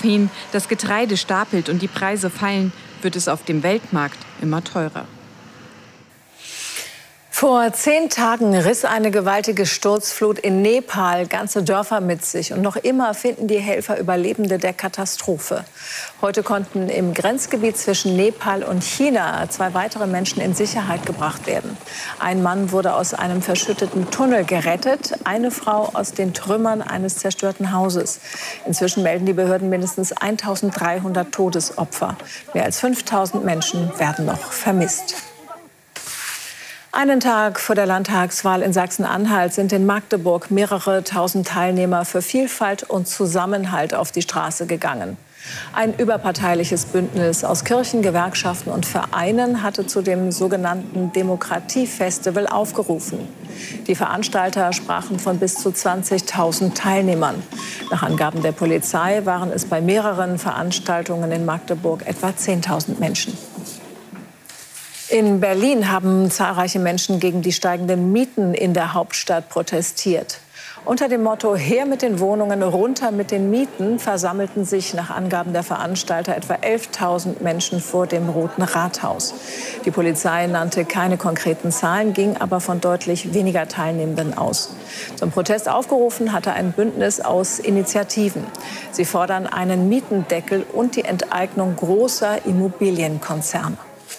hin das Getreide stapelt und die Preise fallen, wird es auf dem Weltmarkt immer teurer. Vor 10 Tagen riss eine gewaltige Sturzflut in Nepal ganze Dörfer mit sich. Und noch immer finden die Helfer Überlebende der Katastrophe. Heute konnten im Grenzgebiet zwischen Nepal und China 2 weitere Menschen in Sicherheit gebracht werden. Ein Mann wurde aus einem verschütteten Tunnel gerettet, eine Frau aus den Trümmern eines zerstörten Hauses. Inzwischen melden die Behörden mindestens 1300 Todesopfer. Mehr als 5000 Menschen werden noch vermisst. Einen Tag vor der Landtagswahl in Sachsen-Anhalt sind in Magdeburg mehrere tausend Teilnehmer für Vielfalt und Zusammenhalt auf die Straße gegangen. Ein überparteiliches Bündnis aus Kirchen, Gewerkschaften und Vereinen hatte zu dem sogenannten Demokratiefestival aufgerufen. Die Veranstalter sprachen von bis zu 20.000 Teilnehmern. Nach Angaben der Polizei waren es bei mehreren Veranstaltungen in Magdeburg etwa 10.000 Menschen. In Berlin haben zahlreiche Menschen gegen die steigenden Mieten in der Hauptstadt protestiert. Unter dem Motto "Her mit den Wohnungen, runter mit den Mieten" versammelten sich nach Angaben der Veranstalter etwa 11.000 Menschen vor dem Roten Rathaus. Die Polizei nannte keine konkreten Zahlen, ging aber von deutlich weniger Teilnehmenden aus. Zum Protest aufgerufen hatte ein Bündnis aus Initiativen. Sie fordern einen Mietendeckel und die Enteignung großer Immobilienkonzerne.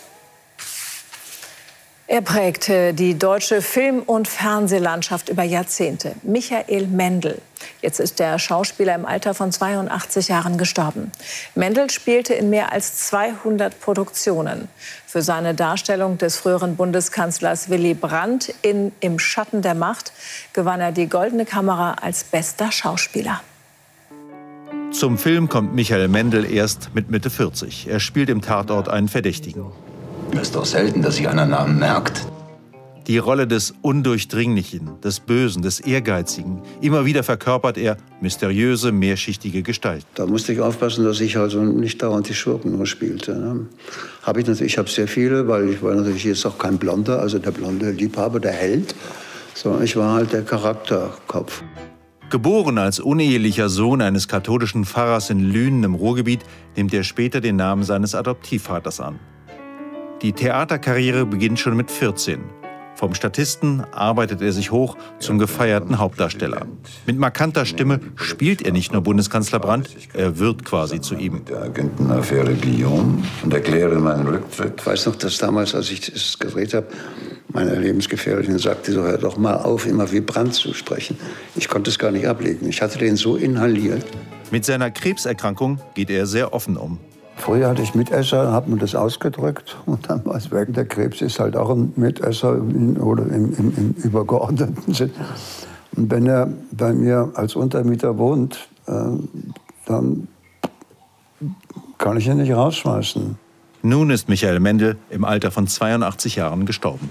Er prägte die deutsche Film- und Fernsehlandschaft über Jahrzehnte. Michael Mendl. Jetzt ist der Schauspieler im Alter von 82 Jahren gestorben. Mendl spielte in mehr als 200 Produktionen. Für seine Darstellung des früheren Bundeskanzlers Willy Brandt in Im Schatten der Macht gewann er die Goldene Kamera als bester Schauspieler. Zum Film kommt Michael Mendl erst mit Mitte 40. Er spielt im Tatort einen Verdächtigen. Es ist doch selten, dass sich einer Namen merkt. Die Rolle des Undurchdringlichen, des Bösen, des Ehrgeizigen. Immer wieder verkörpert er mysteriöse, mehrschichtige Gestalten. Da musste ich aufpassen, dass ich also nicht dauernd die Schurken nur spielte. Ne? Ich habe sehr viele, weil ich war natürlich jetzt auch kein Blonder, also der blonde Liebhaber, der Held. So, ich war halt der Charakterkopf. Geboren als unehelicher Sohn eines katholischen Pfarrers in Lünen im Ruhrgebiet, nimmt er später den Namen seines Adoptivvaters an. Die Theaterkarriere beginnt schon mit 14. Vom Statisten arbeitet er sich hoch zum gefeierten Hauptdarsteller. Mit markanter Stimme spielt er nicht nur Bundeskanzler Brandt, er wird quasi zu ihm. Der Agentenaffäre Guillaume und erkläre meinen Rücktritt. Ich weiß noch, dass damals, als ich es gedreht habe, meine Lebensgefährtin sagte, so, hör doch mal auf, immer wie Brandt zu sprechen. Ich konnte es gar nicht ablegen. Ich hatte den so inhaliert. Mit seiner Krebserkrankung geht er sehr offen um. Früher hatte ich Mitesser, habe mir das ausgedrückt. Und dann war es wegen der Krebs ist halt auch ein Mitesser oder im übergeordneten Sinn. Und wenn er bei mir als Untermieter wohnt, dann kann ich ihn nicht rausschmeißen. Nun ist Michael Mendl im Alter von 82 Jahren gestorben.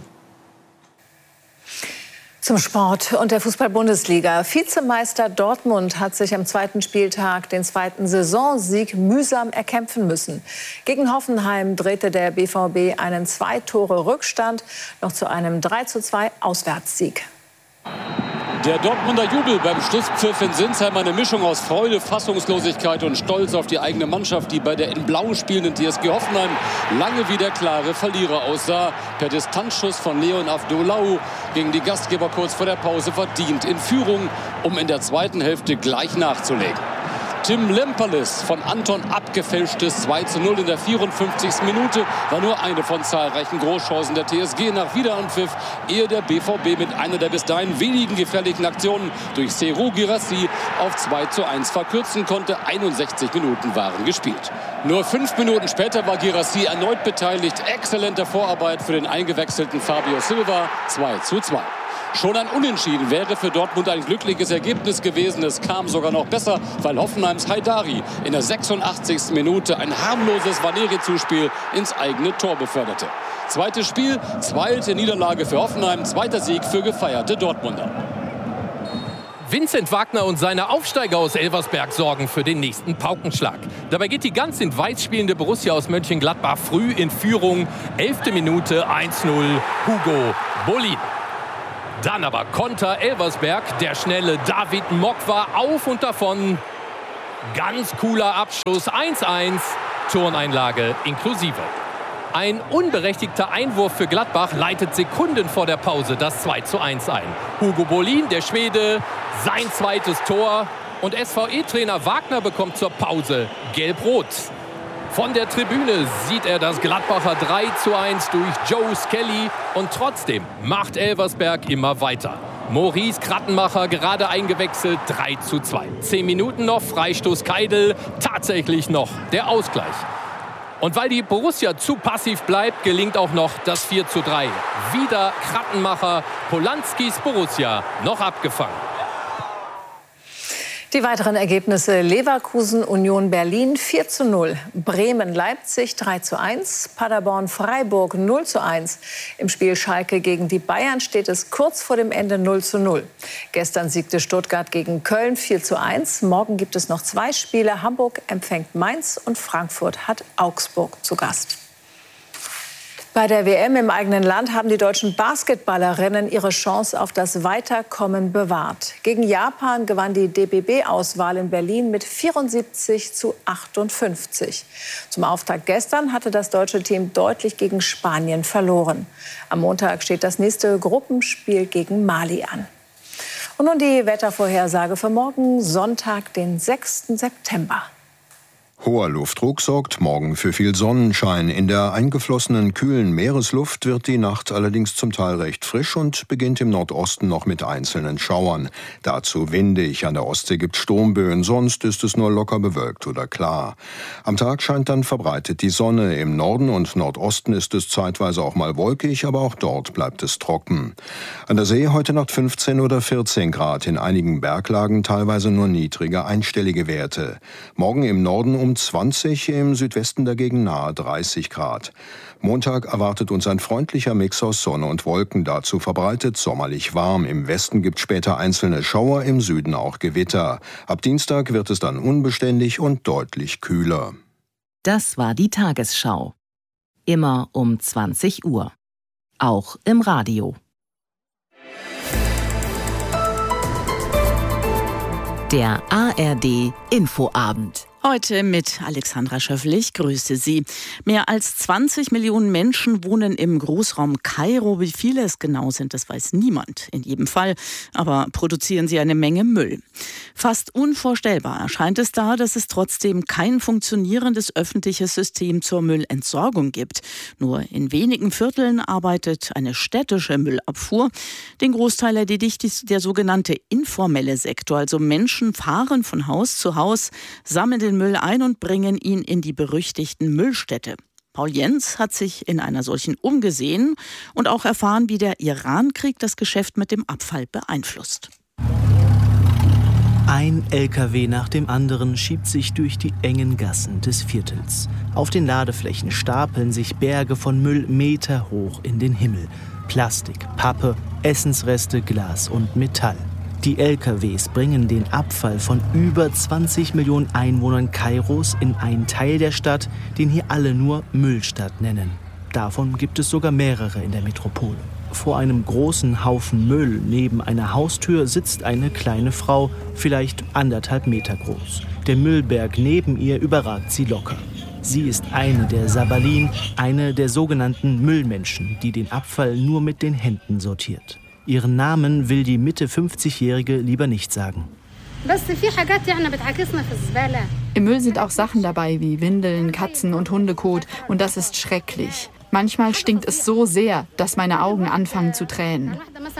Zum Sport und der Fußball-Bundesliga. Vizemeister Dortmund hat sich am 2. Spieltag den 2. Saisonsieg mühsam erkämpfen müssen. Gegen Hoffenheim drehte der BVB einen 2-Tore-Rückstand noch zu einem 3:2 Auswärtssieg. Der Dortmunder Jubel beim Schlusspfiff in Sinsheim, eine Mischung aus Freude, Fassungslosigkeit und Stolz auf die eigene Mannschaft, die bei der in Blau spielenden TSG Hoffenheim lange wie der klare Verlierer aussah. Per Distanzschuss von Leon Avdolau gegen die Gastgeber kurz vor der Pause verdient in Führung, um in der zweiten Hälfte gleich nachzulegen. Tim Lemperles von Anton abgefälschtes 2:0 in der 54. Minute war nur eine von zahlreichen Großchancen der TSG nach Wiederanpfiff, ehe der BVB mit einer der bis dahin wenigen gefährlichen Aktionen durch Serhou Guirassy auf 2:1 verkürzen konnte. 61 Minuten waren gespielt. Nur 5 Minuten später war Guirassy erneut beteiligt. Exzellente Vorarbeit für den eingewechselten Fabio Silva. 2:2. Schon ein Unentschieden wäre für Dortmund ein glückliches Ergebnis gewesen. Es kam sogar noch besser, weil Hoffenheims Haidari in der 86. Minute ein harmloses Vaneri-Zuspiel ins eigene Tor beförderte. Zweites Spiel, zweite Niederlage für Hoffenheim, zweiter Sieg für gefeierte Dortmunder. Vincent Wagner und seine Aufsteiger aus Elversberg sorgen für den nächsten Paukenschlag. Dabei geht die ganz in Weiß spielende Borussia aus Mönchengladbach früh in Führung. 11. Minute 1:0 Hugo Bollin. Dann aber Konter Elversberg. Der schnelle David Mock war auf und davon. Ganz cooler Abschluss, 1:1, Turneinlage inklusive. Ein unberechtigter Einwurf für Gladbach leitet Sekunden vor der Pause das 2:1 ein. Hugo Bolin, der Schwede, sein zweites Tor. Und SVE-Trainer Wagner bekommt zur Pause gelb-rot. Von der Tribüne sieht er das Gladbacher 3:1 durch Joe Skelly. Und trotzdem macht Elversberg immer weiter. Maurice Krattenmacher gerade eingewechselt, 3:2. 10 Minuten noch, Freistoß Keidel, tatsächlich noch der Ausgleich. Und weil die Borussia zu passiv bleibt, gelingt auch noch das 4:3. Wieder Krattenmacher, Polanskis Borussia noch abgefangen. Die weiteren Ergebnisse: Leverkusen Union Berlin 4:0, Bremen Leipzig 3:1, Paderborn Freiburg 0:1. Im Spiel Schalke gegen die Bayern steht es kurz vor dem Ende 0:0. Gestern siegte Stuttgart gegen Köln 4:1. Morgen gibt es noch 2 Spiele. Hamburg empfängt Mainz und Frankfurt hat Augsburg zu Gast. Bei der WM im eigenen Land haben die deutschen Basketballerinnen ihre Chance auf das Weiterkommen bewahrt. Gegen Japan gewann die DBB-Auswahl in Berlin mit 74:58. Zum Auftakt gestern hatte das deutsche Team deutlich gegen Spanien verloren. Am Montag steht das nächste Gruppenspiel gegen Mali an. Und nun die Wettervorhersage für morgen, Sonntag, den 6. September. Hoher Luftdruck sorgt morgen für viel Sonnenschein. In der eingeflossenen, kühlen Meeresluft wird die Nacht allerdings zum Teil recht frisch und beginnt im Nordosten noch mit einzelnen Schauern. Dazu windig, an der Ostsee gibt Sturmböen, sonst ist es nur locker bewölkt oder klar. Am Tag scheint dann verbreitet die Sonne. Im Norden und Nordosten ist es zeitweise auch mal wolkig, aber auch dort bleibt es trocken. An der See heute Nacht 15 oder 14 Grad, in einigen Berglagen teilweise nur niedrige, einstellige Werte. Morgen im Norden um 20, im Südwesten dagegen nahe 30 Grad. Montag erwartet uns ein freundlicher Mix aus Sonne und Wolken, dazu verbreitet sommerlich warm. Im Westen gibt es später einzelne Schauer, im Süden auch Gewitter. Ab Dienstag wird es dann unbeständig und deutlich kühler. Das war die Tagesschau. Immer um 20 Uhr. Auch im Radio. Der ARD Infoabend. Heute mit Alexandra Schöffel, ich grüße Sie. Mehr als 20 Millionen Menschen wohnen im Großraum Kairo. Wie viele es genau sind, das weiß niemand in jedem Fall. Aber produzieren sie eine Menge Müll. Fast unvorstellbar erscheint es da, dass es trotzdem kein funktionierendes öffentliches System zur Müllentsorgung gibt. Nur in wenigen Vierteln arbeitet eine städtische Müllabfuhr. Den Großteil erledigt der sogenannte informelle Sektor. Also Menschen fahren von Haus zu Haus, sammeln den Müll ein und bringen ihn in die berüchtigten Müllstädte. Paul Jens hat sich in einer solchen umgesehen und auch erfahren, wie der Irankrieg das Geschäft mit dem Abfall beeinflusst. Ein LKW nach dem anderen schiebt sich durch die engen Gassen des Viertels. Auf den Ladeflächen stapeln sich Berge von Müll meterhoch in den Himmel. Plastik, Pappe, Essensreste, Glas und Metall. Die LKWs bringen den Abfall von über 20 Millionen Einwohnern Kairos in einen Teil der Stadt, den hier alle nur Müllstadt nennen. Davon gibt es sogar mehrere in der Metropole. Vor einem großen Haufen Müll neben einer Haustür sitzt eine kleine Frau, vielleicht 1,5 Meter groß. Der Müllberg neben ihr überragt sie locker. Sie ist eine der Sabalin, eine der sogenannten Müllmenschen, die den Abfall nur mit den Händen sortiert. Ihren Namen will die Mitte 50-Jährige lieber nicht sagen. Im Müll sind auch Sachen dabei wie Windeln, Katzen- und Hundekot. Und das ist schrecklich. Manchmal stinkt es so sehr, dass meine Augen anfangen zu tränen.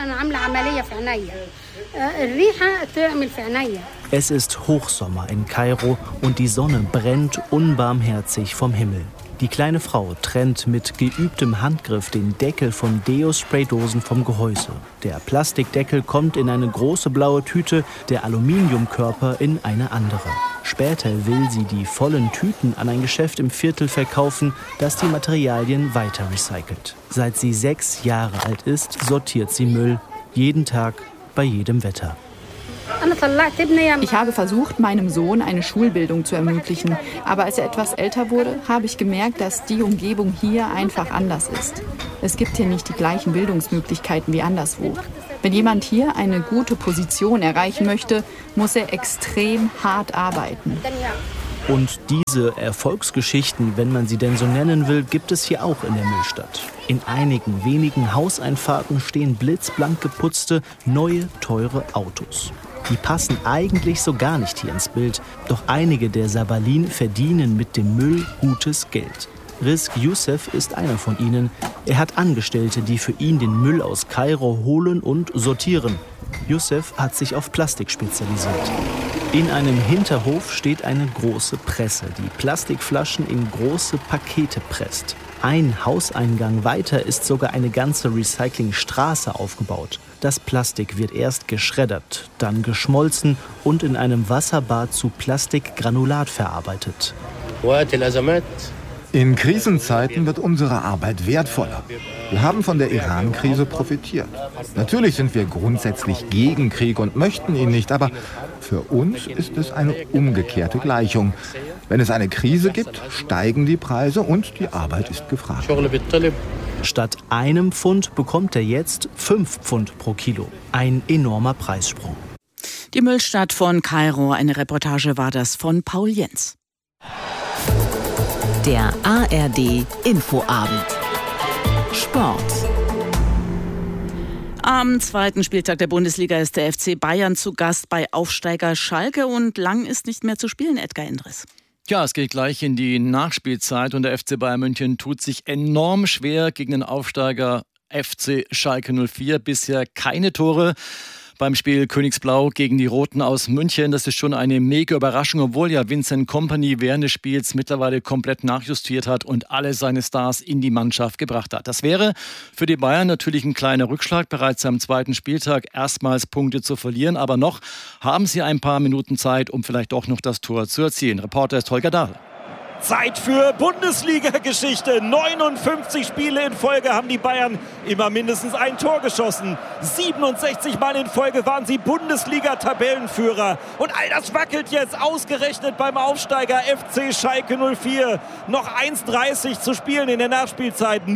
Es ist Hochsommer in Kairo und die Sonne brennt unbarmherzig vom Himmel. Die kleine Frau trennt mit geübtem Handgriff den Deckel von Deo-Spraydosen vom Gehäuse. Der Plastikdeckel kommt in eine große blaue Tüte, der Aluminiumkörper in eine andere. Später will sie die vollen Tüten an ein Geschäft im Viertel verkaufen, das die Materialien weiter recycelt. Seit sie 6 Jahre alt ist, sortiert sie Müll. Jeden Tag, bei jedem Wetter. Ich habe versucht, meinem Sohn eine Schulbildung zu ermöglichen. Aber als er etwas älter wurde, habe ich gemerkt, dass die Umgebung hier einfach anders ist. Es gibt hier nicht die gleichen Bildungsmöglichkeiten wie anderswo. Wenn jemand hier eine gute Position erreichen möchte, muss er extrem hart arbeiten. Und diese Erfolgsgeschichten, wenn man sie denn so nennen will, gibt es hier auch in der Müllstadt. In einigen wenigen Hauseinfahrten stehen blitzblank geputzte, neue, teure Autos. Die passen eigentlich so gar nicht hier ins Bild. Doch einige der Sabalin verdienen mit dem Müll gutes Geld. Rizk Youssef ist einer von ihnen. Er hat Angestellte, die für ihn den Müll aus Kairo holen und sortieren. Youssef hat sich auf Plastik spezialisiert. In einem Hinterhof steht eine große Presse, die Plastikflaschen in große Pakete presst. Ein Hauseingang weiter ist sogar eine ganze Recyclingstraße aufgebaut. Das Plastik wird erst geschreddert, dann geschmolzen und in einem Wasserbad zu Plastikgranulat verarbeitet. In Krisenzeiten wird unsere Arbeit wertvoller. Wir haben von der Iran-Krise profitiert. Natürlich sind wir grundsätzlich gegen Krieg und möchten ihn nicht, aber für uns ist es eine umgekehrte Gleichung. Wenn es eine Krise gibt, steigen die Preise und die Arbeit ist gefragt. Statt einem Pfund bekommt er jetzt 5 Pfund pro Kilo. Ein enormer Preissprung. Die Müllstadt von Kairo, eine Reportage war das von Paul Jens. Der ARD Infoabend. Sport. Am zweiten Spieltag der Bundesliga ist der FC Bayern zu Gast bei Aufsteiger Schalke und lang ist nicht mehr zu spielen, Edgar Endres. Ja, es geht gleich in die Nachspielzeit und der FC Bayern München tut sich enorm schwer gegen den Aufsteiger FC Schalke 04. Bisher keine Tore beim Spiel Königsblau gegen die Roten aus München. Das ist schon eine mega Überraschung, obwohl ja Vincent Kompany während des Spiels mittlerweile komplett nachjustiert hat und alle seine Stars in die Mannschaft gebracht hat. Das wäre für die Bayern natürlich ein kleiner Rückschlag, bereits am zweiten Spieltag erstmals Punkte zu verlieren. Aber noch haben sie ein paar Minuten Zeit, um vielleicht auch noch das Tor zu erzielen. Reporter ist Holger Dahl. Zeit für Bundesliga-Geschichte. 59 Spiele in Folge haben die Bayern immer mindestens ein Tor geschossen. 67 Mal in Folge waren sie Bundesliga-Tabellenführer. Und all das wackelt jetzt ausgerechnet beim Aufsteiger FC Schalke 04. Noch 1:30 zu spielen in der Nachspielzeit.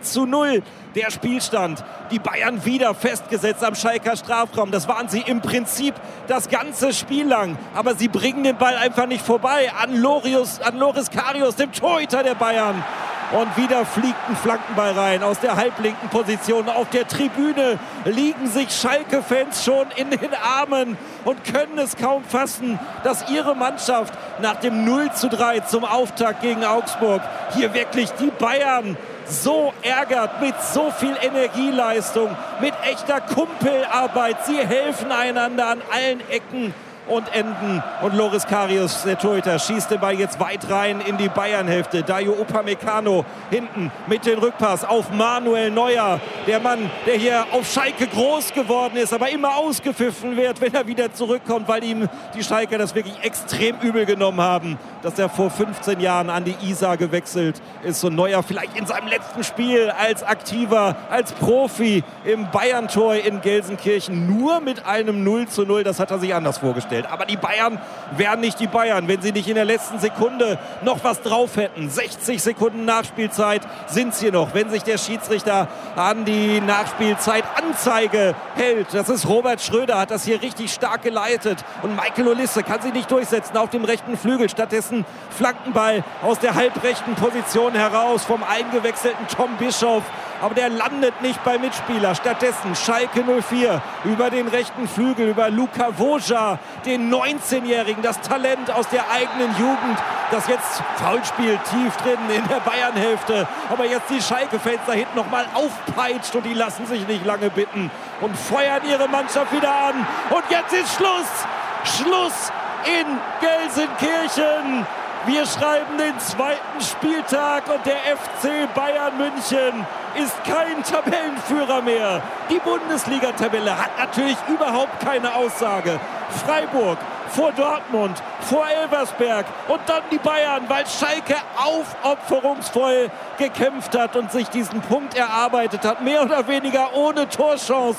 0:0 der Spielstand. Die Bayern wieder festgesetzt am Schalker Strafraum. Das waren sie im Prinzip das ganze Spiel lang. Aber sie bringen den Ball einfach nicht vorbei an Loris Karius, dem Torhüter der Bayern. Und wieder fliegt ein Flankenball rein aus der halblinken Position. Auf der Tribüne liegen sich Schalke-Fans schon in den Armen und können es kaum fassen, dass ihre Mannschaft nach dem 0:3 zum Auftakt gegen Augsburg hier wirklich die Bayern so ärgert, mit so viel Energieleistung, mit echter Kumpelarbeit. Sie helfen einander an allen Ecken und Enden. Und Loris Karius, der Torhüter, schießt den Ball jetzt weit rein in die Bayern-Hälfte. Dayo Upamecano hinten mit dem Rückpass auf Manuel Neuer. Der Mann, der hier auf Schalke groß geworden ist, aber immer ausgepfiffen wird, wenn er wieder zurückkommt, weil ihm die Schalker das wirklich extrem übel genommen haben, dass er vor 15 Jahren an die Isar gewechselt ist. Und Neuer vielleicht in seinem letzten Spiel als Aktiver, als Profi im Bayern-Tor in Gelsenkirchen nur mit einem 0:0. Das hat er sich anders vorgestellt. Aber die Bayern wären nicht die Bayern, wenn sie nicht in der letzten Sekunde noch was drauf hätten. 60 Sekunden Nachspielzeit sind es hier noch, wenn sich der Schiedsrichter an die Nachspielzeit-Anzeige hält. Das ist Robert Schröder, hat das hier richtig stark geleitet. Und Michael Olisse kann sich nicht durchsetzen auf dem rechten Flügel. Stattdessen Flankenball aus der halbrechten Position heraus vom eingewechselten Tom Bischoff. Aber der landet nicht beim Mitspieler. Stattdessen Schalke 04 über den rechten Flügel, über Luka Woja, den 19-Jährigen, das Talent aus der eigenen Jugend, das jetzt faul spielt, tief drin in der Bayern-Hälfte. Aber jetzt die Schalke-Fans da hinten nochmal aufpeitscht und die lassen sich nicht lange bitten und feuern ihre Mannschaft wieder an. Und jetzt ist Schluss! Schluss in Gelsenkirchen! Wir schreiben den zweiten Spieltag und der FC Bayern München ist kein Tabellenführer mehr. Die Bundesliga-Tabelle hat natürlich überhaupt keine Aussage. Freiburg vor Dortmund, vor Elversberg und dann die Bayern, weil Schalke aufopferungsvoll gekämpft hat und sich diesen Punkt erarbeitet hat. Mehr oder weniger ohne Torchance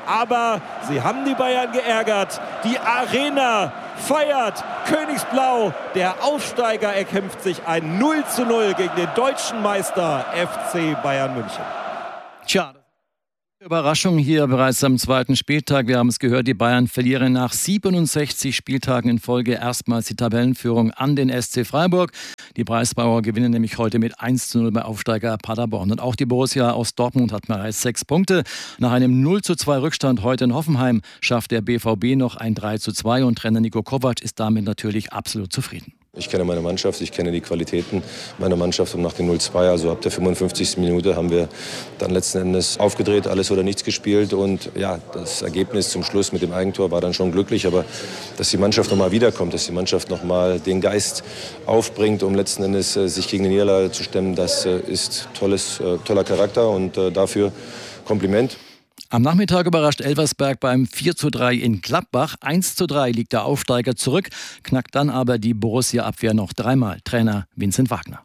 Aber sie haben die Bayern geärgert. Die Arena feiert. Königsblau, der Aufsteiger, erkämpft sich ein 0:0 gegen den deutschen Meister FC Bayern München. Tja, Überraschung hier bereits am zweiten Spieltag. Wir haben es gehört, die Bayern verlieren nach 67 Spieltagen in Folge erstmals die Tabellenführung an den SC Freiburg. Die Breisgauer gewinnen nämlich heute mit 1:0 bei Aufsteiger Paderborn. Und auch die Borussia aus Dortmund hat bereits 6 Punkte. Nach einem 0:2 Rückstand heute in Hoffenheim schafft der BVB noch ein 3:2 und Trainer Niko Kovac ist damit natürlich absolut zufrieden. Ich kenne meine Mannschaft, ich kenne die Qualitäten meiner Mannschaft und nach dem 0:2, also ab der 55. Minute, haben wir dann letzten Endes aufgedreht, alles oder nichts gespielt und ja, das Ergebnis zum Schluss mit dem Eigentor war dann schon glücklich, aber dass die Mannschaft nochmal wiederkommt, dass die Mannschaft nochmal den Geist aufbringt, um letzten Endes sich gegen die Niederlage zu stemmen, das ist toller Charakter und dafür Kompliment. Am Nachmittag überrascht Elversberg beim 4:3 in Gladbach. 1:3 liegt der Aufsteiger zurück, knackt dann aber die Borussia-Abwehr noch dreimal. Trainer Vincent Wagner.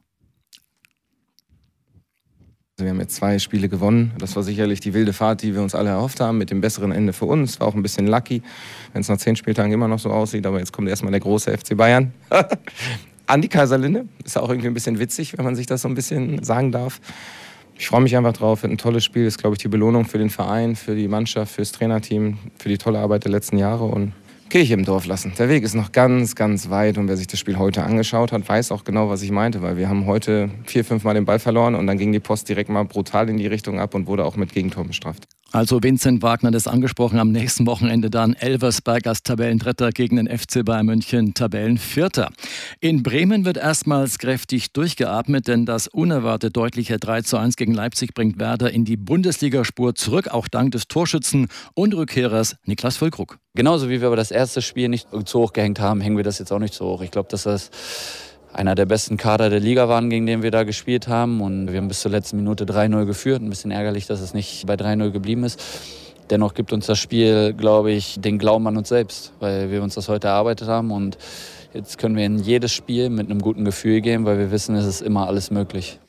Wir haben jetzt 2 Spiele gewonnen. Das war sicherlich die wilde Fahrt, die wir uns alle erhofft haben, mit dem besseren Ende für uns. War auch ein bisschen lucky, wenn es nach 10 Spieltagen immer noch so aussieht. Aber jetzt kommt erstmal der große FC Bayern. An die Kaiserlinde. Ist auch irgendwie ein bisschen witzig, wenn man sich das so ein bisschen sagen darf. Ich freue mich einfach drauf, wird ein tolles Spiel, ist, glaube ich, die Belohnung für den Verein, für die Mannschaft, für das Trainerteam, für die tolle Arbeit der letzten Jahre und Kirche im Dorf lassen. Der Weg ist noch ganz, ganz weit und wer sich das Spiel heute angeschaut hat, weiß auch genau, was ich meinte, weil wir haben heute 4-5 Mal den Ball verloren und dann ging die Post direkt mal brutal in die Richtung ab und wurde auch mit Gegentor bestraft. Also Vincent Wagner, das angesprochen, am nächsten Wochenende dann Elversberg als Tabellendritter gegen den FC Bayern München, Tabellenvierter. In Bremen wird erstmals kräftig durchgeatmet, denn das unerwartet deutliche 3:1 gegen Leipzig bringt Werder in die Bundesligaspur zurück, auch dank des Torschützen und Rückkehrers Niklas Füllkrug. Genauso wie wir aber das erste Spiel nicht zu hoch gehängt haben, hängen wir das jetzt auch nicht so hoch. Ich glaube, dass das einer der besten Kader der Liga waren, gegen den wir da gespielt haben. Und wir haben bis zur letzten Minute 3:0 geführt. Ein bisschen ärgerlich, dass es nicht bei 3:0 geblieben ist. Dennoch gibt uns das Spiel, glaube ich, den Glauben an uns selbst, weil wir uns das heute erarbeitet haben. Und jetzt können wir in jedes Spiel mit einem guten Gefühl gehen, weil wir wissen, es ist immer alles möglich.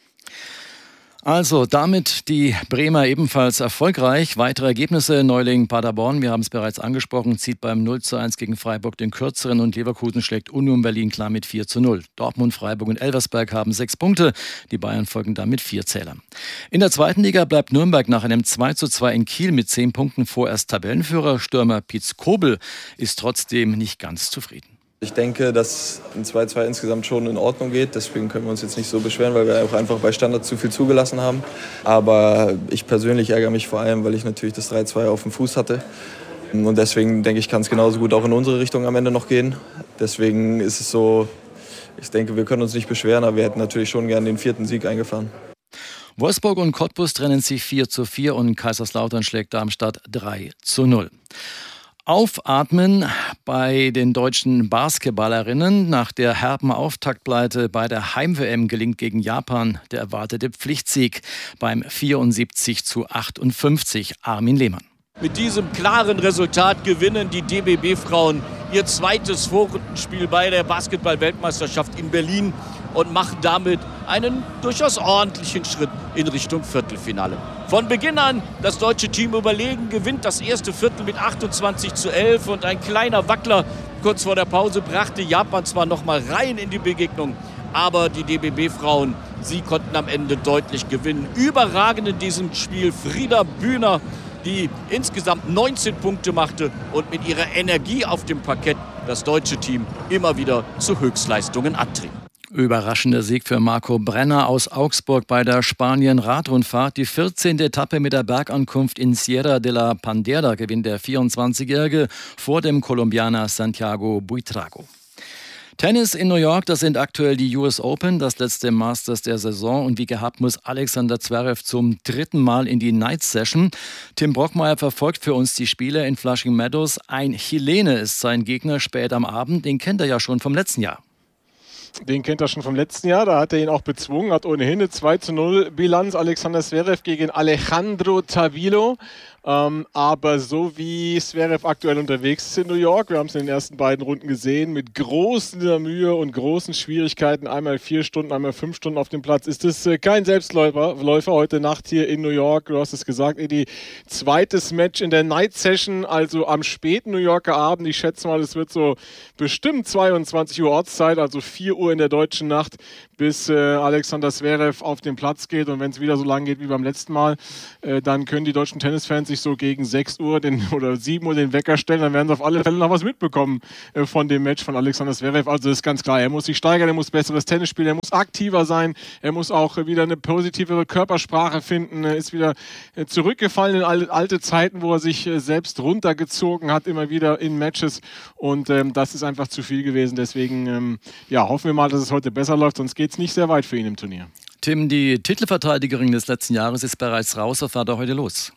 Also damit die Bremer ebenfalls erfolgreich. Weitere Ergebnisse: Neuling Paderborn, wir haben es bereits angesprochen, zieht beim 0:1 gegen Freiburg den kürzeren und Leverkusen schlägt Union Berlin klar mit 4:0. Dortmund, Freiburg und Elversberg haben 6 Punkte. Die Bayern folgen dann mit 4 Zählern. In der zweiten Liga bleibt Nürnberg nach einem 2:2 in Kiel mit 10 Punkten vorerst Tabellenführer. Stürmer Pietz Kobel ist trotzdem nicht ganz zufrieden. Ich denke, dass ein 2:2 insgesamt schon in Ordnung geht. Deswegen können wir uns jetzt nicht so beschweren, weil wir auch einfach bei Standards zu viel zugelassen haben. Aber ich persönlich ärgere mich vor allem, weil ich natürlich das 3:2 auf dem Fuß hatte. Und deswegen denke ich, kann es genauso gut auch in unsere Richtung am Ende noch gehen. Deswegen ist es so, ich denke, wir können uns nicht beschweren, aber wir hätten natürlich schon gern den 4. Sieg eingefahren. Wolfsburg und Cottbus trennen sich 4:4 und Kaiserslautern schlägt Darmstadt 3:0. Aufatmen bei den deutschen Basketballerinnen. Nach der herben Auftaktpleite bei der Heim-WM gelingt gegen Japan der erwartete Pflichtsieg beim 74:58. Armin Lehmann. Mit diesem klaren Resultat gewinnen die DBB-Frauen ihr zweites Vorrundenspiel bei der Basketball-Weltmeisterschaft in Berlin und machen damit einen durchaus ordentlichen Schritt in Richtung Viertelfinale. Von Beginn an das deutsche Team überlegen, gewinnt das erste Viertel mit 28:11 und ein kleiner Wackler kurz vor der Pause brachte Japan zwar noch mal rein in die Begegnung, aber die DBB-Frauen, sie konnten am Ende deutlich gewinnen. Überragend in diesem Spiel Frieda Bühner, die insgesamt 19 Punkte machte und mit ihrer Energie auf dem Parkett das deutsche Team immer wieder zu Höchstleistungen antrieb. Überraschender Sieg für Marco Brenner aus Augsburg bei der Spanien-Radrundfahrt. Die 14. Etappe mit der Bergankunft in Sierra de la Pandera gewinnt der 24-Jährige vor dem Kolumbianer Santiago Buitrago. Tennis in New York, das sind aktuell die US Open, das letzte Masters der Saison. Und wie gehabt muss Alexander Zverev zum 3. Mal in die Night Session. Tim Brockmeier verfolgt für uns die Spiele in Flushing Meadows. Ein Chilene ist sein Gegner spät am Abend, den kennt er ja schon vom letzten Jahr. Den kennt er schon vom letzten Jahr, da hat er ihn auch bezwungen, hat ohnehin eine 2:0 Bilanz, Alexander Zverev gegen Alejandro Tavilo. Aber so wie Zverev aktuell unterwegs ist in New York, wir haben es in den ersten beiden Runden gesehen, mit großer Mühe und großen Schwierigkeiten, einmal 4 Stunden, einmal 5 Stunden auf dem Platz, ist es kein Selbstläufer heute Nacht hier in New York. Du hast es gesagt, Edi, zweites Match in der Night Session, also am späten New Yorker Abend. Ich schätze mal, es wird so bestimmt 22 Uhr Ortszeit, also 4 Uhr in der deutschen Nacht, bis Alexander Zverev auf den Platz geht. Und wenn es wieder so lang geht wie beim letzten Mal, dann können die deutschen Tennisfans sich so gegen 6 Uhr oder 7 Uhr den Wecker stellen, dann werden sie auf alle Fälle noch was mitbekommen von dem Match von Alexander Zverev. Also das ist ganz klar, er muss sich steigern, er muss besseres Tennis spielen, er muss aktiver sein, er muss auch wieder eine positivere Körpersprache finden, er ist wieder zurückgefallen in alte Zeiten, wo er sich selbst runtergezogen hat, immer wieder in Matches, und das ist einfach zu viel gewesen. Deswegen hoffen wir mal, dass es heute besser läuft, sonst geht es nicht sehr weit für ihn im Turnier. Tim, die Titelverteidigerin des letzten Jahres ist bereits raus. Was war da heute los?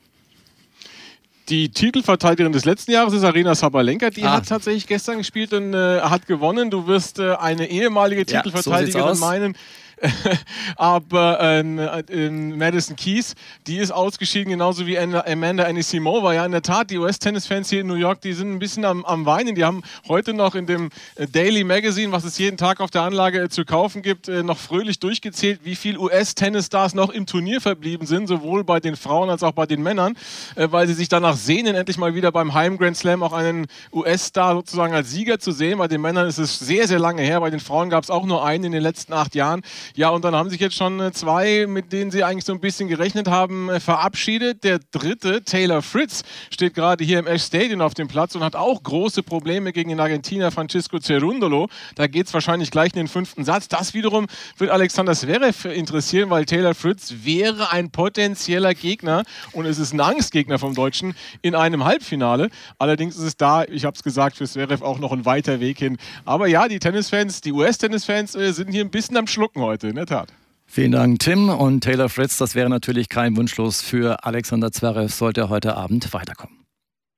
Die Titelverteidigerin des letzten Jahres ist Aryna Sabalenka. Die hat tatsächlich gestern gespielt und hat gewonnen. Du wirst eine ehemalige Titelverteidigerin meinen. Aber Madison Keys, die ist ausgeschieden, genauso wie Amanda Anisimova. Ja, in der Tat, die US-Tennis-Fans hier in New York, die sind ein bisschen am Weinen. Die haben heute noch in dem Daily Magazine, was es jeden Tag auf der Anlage zu kaufen gibt, noch fröhlich durchgezählt, wie viele US-Tennis-Stars noch im Turnier verblieben sind, sowohl bei den Frauen als auch bei den Männern, weil sie sich danach sehnen, endlich mal wieder beim Heim-Grand Slam auch einen US-Star sozusagen als Sieger zu sehen. Bei den Männern ist es sehr, sehr lange her. Bei den Frauen gab es auch nur einen in den letzten 8 Jahren. Ja, und dann haben sich jetzt schon 2, mit denen sie eigentlich so ein bisschen gerechnet haben, verabschiedet. Der dritte, Taylor Fritz, steht gerade hier im Ash Stadium auf dem Platz und hat auch große Probleme gegen den Argentinier Francisco Cerundolo. Da geht es wahrscheinlich gleich in den 5. Satz. Das wiederum wird Alexander Zverev interessieren, weil Taylor Fritz wäre ein potenzieller Gegner und es ist ein Angstgegner vom Deutschen in einem Halbfinale. Allerdings ist es da, ich habe es gesagt, für Zverev auch noch ein weiter Weg hin. Aber ja, die Tennisfans, die US-Tennisfans sind hier ein bisschen am Schlucken heute, in der Tat. Vielen Dank, Tim. Und Taylor Fritz, das wäre natürlich kein Wunschlos für Alexander Zverev, sollte er heute Abend weiterkommen.